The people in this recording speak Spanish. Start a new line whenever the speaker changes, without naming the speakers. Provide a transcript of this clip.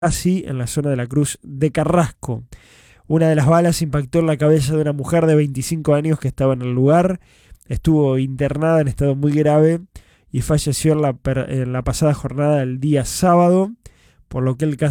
así en la zona de la Cruz de Carrasco. Una de las balas impactó en la cabeza de una mujer de 25 años que estaba en el lugar. Estuvo internada en estado muy grave y falleció en la pasada jornada del día sábado, por lo que el caso